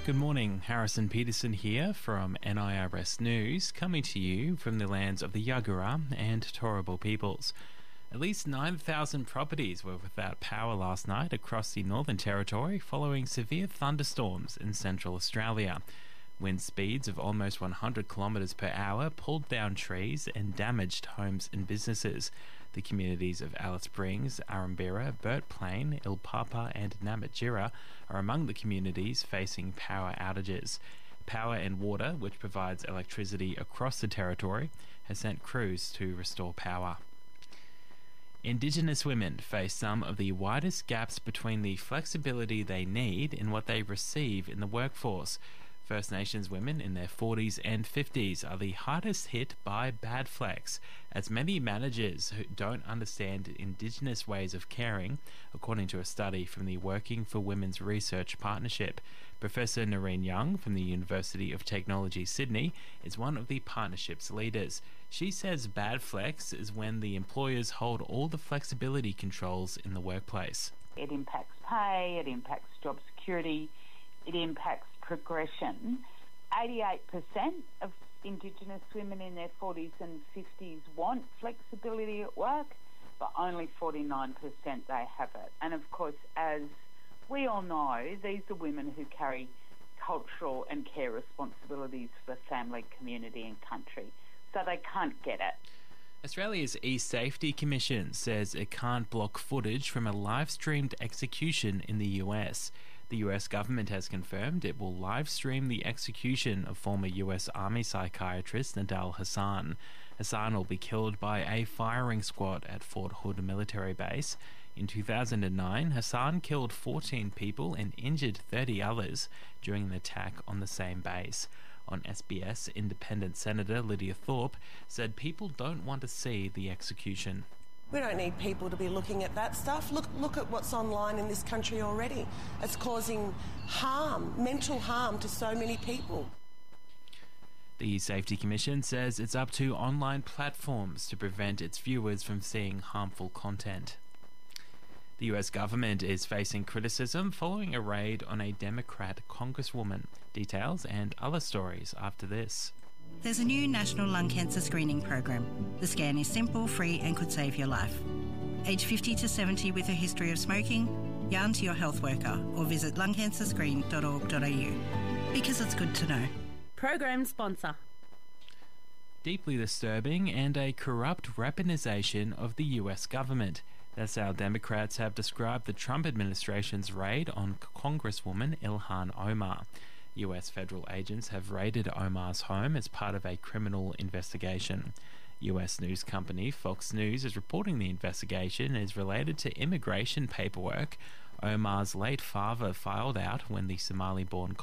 Good morning, Harrison Peterson here from NIRS News, coming to you from the lands of the Yagara and Turrbal peoples. At least 9,000 properties were without power last night across the Northern Territory following severe thunderstorms in Central Australia. Wind speeds of almost 100 kilometres per hour pulled down trees and damaged homes and businesses. The communities of Alice Springs, Arambira, Burt Plain, Ilpapa and Namatjira are among the communities facing power outages. Power and Water, which provides electricity across the territory, has sent crews to restore power. Indigenous women face some of the widest gaps between the flexibility they need and what they receive in the workforce. First Nations women in their 40s and 50s are the hardest hit by bad flex, as many managers who don't understand Indigenous ways of caring, according to a study from the Working for Women's Research Partnership. Professor Noreen Young from the University of Technology, Sydney, is one of the partnership's leaders. She says bad flex is when the employers hold all the flexibility controls in the workplace. It impacts pay, it impacts job security, it impacts progression. 88% of Indigenous women in their 40s and 50s want flexibility at work, but only 49% they have it. And of course, as we all know, these are women who carry cultural and care responsibilities for family, community and country, so they can't get it. Australia's E-Safety Commission says it can't block footage from a live-streamed execution in the US. The US government has confirmed it will live-stream the execution of former US Army psychiatrist Nidal Hasan. Hasan will be killed by a firing squad at Fort Hood military base. In 2009, Hasan killed 14 people and injured 30 others during an attack on the same base. On SBS, Independent Senator Lydia Thorpe said people don't want to see the execution. We don't need people to be looking at that stuff. Look at what's online in this country already. It's causing harm, mental harm to so many people. The Safety Commission says it's up to online platforms to prevent its viewers from seeing harmful content. The US government is facing criticism following a raid on a Democrat congresswoman. Details and other stories after this. There's a new national lung cancer screening program. The scan is simple, free and could save your life. Age 50 to 70 with a history of smoking, yarn to your health worker or visit lungcancerscreen.org.au. Because it's good to know. Program sponsor. Deeply disturbing and a corrupt weaponization of the US government. That's how Democrats have described the Trump administration's raid on Congresswoman Ilhan Omar. US federal agents have raided Omar's home as part of a criminal investigation. US news company Fox News is reporting the investigation is related to immigration paperwork Omar's late father filed out when the Somali-born